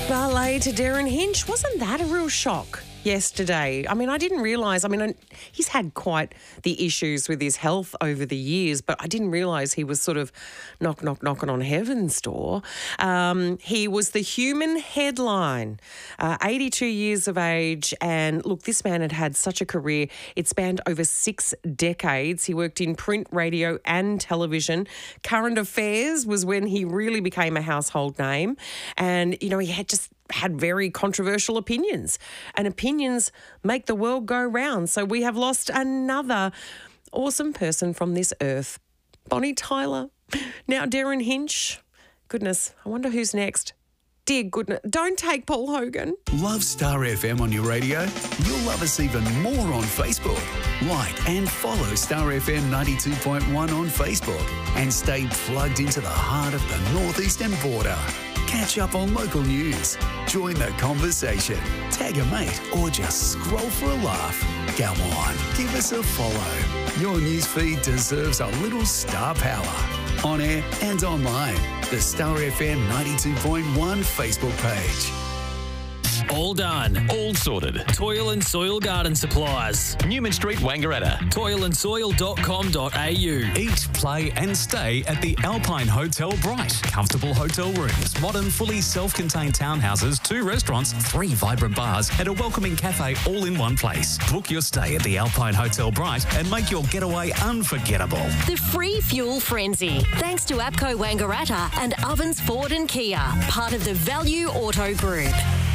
Ballet to Darren Hinch. Wasn't that a real shock yesterday? I mean, I didn't realise. I mean, he's had quite the issues with his health over the years, but I didn't realise he was sort of knocking on heaven's door. He was the human headline, 82 years of age. And look, this man had had such a career. It spanned over 6 decades. He worked in print, radio and television. Current affairs was when he really became a household name. And, you know, he had very controversial opinions, and opinions make the world go round. So we have lost another awesome person from this earth. Bonnie Tyler, now Darren Hinch. Goodness, I wonder who's next. Dear goodness, don't take Paul Hogan. Love Star FM on your radio? You'll love us even more on Facebook. Like and follow Star FM 92.1 on Facebook and stay plugged into the heart of the northeastern border. Catch up on local news, join the conversation, tag a mate, or just scroll for a laugh. Come on, give us a follow. Your newsfeed deserves a little star power. On air and online, the Star FM 92.1 Facebook page. All done. All sorted. Toil and Soil Garden Supplies. Newman Street, Wangaratta. toilandsoil.com.au. Eat, play and stay at the Alpine Hotel Bright. Comfortable hotel rooms, modern, fully self-contained townhouses, 2 restaurants, 3 vibrant bars and a welcoming cafe all in one place. Book your stay at the Alpine Hotel Bright and make your getaway unforgettable. The free fuel frenzy. Thanks to APCO Wangaratta and Ovens Ford and Kia. Part of the Value Auto Group.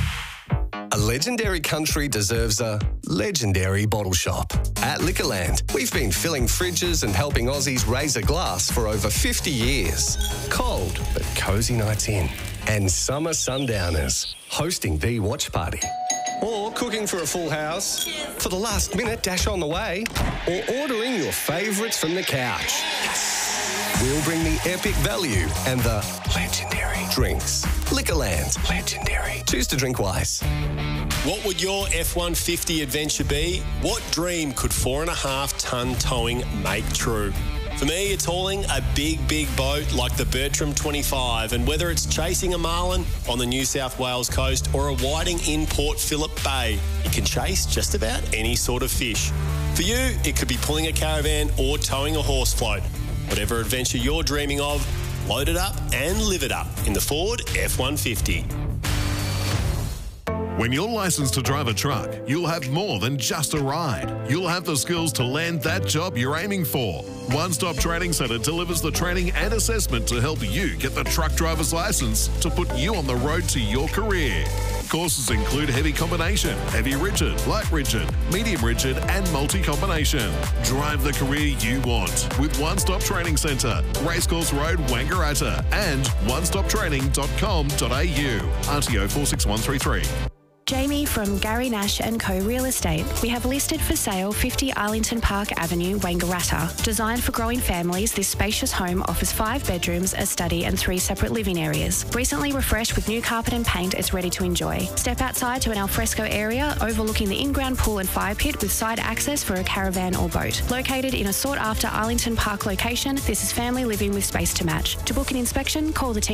A legendary country deserves a legendary bottle shop. At Liquorland, we've been filling fridges and helping Aussies raise a glass for over 50 years. Cold but cosy nights in. And summer sundowners hosting the watch party. Or cooking for a full house. For the last minute dash on the way. Or ordering your favourites from the couch. We'll bring the epic value and the legendary drinks. Liquorland. Legendary. Choose to drink wise. What would your F-150 adventure be? What dream could 4.5-tonne towing make true? For me, it's hauling a big boat like the Bertram 25, and whether it's chasing a marlin on the New South Wales coast or a whiting in Port Phillip Bay, you can chase just about any sort of fish. For you, it could be pulling a caravan or towing a horse float. Whatever adventure you're dreaming of, load it up and live it up in the Ford F-150. When you're licensed to drive a truck, you'll have more than just a ride. You'll have the skills to land that job you're aiming for. One Stop Training Centre delivers the training and assessment to help you get the truck driver's license to put you on the road to your career. Courses include heavy combination, heavy rigid, light rigid, medium rigid and multi-combination. Drive the career you want with One Stop Training Centre, Racecourse Road, Wangaratta and onestoptraining.com.au. RTO 46133. Jamie from Gary Nash & Co Real Estate. We have listed for sale 50 Arlington Park Avenue, Wangaratta. Designed for growing families, this spacious home offers 5 bedrooms, a study and 3 separate living areas. Recently refreshed with new carpet and paint, it's ready to enjoy. Step outside to an alfresco area overlooking the in-ground pool and fire pit with side access for a caravan or boat. Located in a sought-after Arlington Park location, this is family living with space to match. To book an inspection, call the team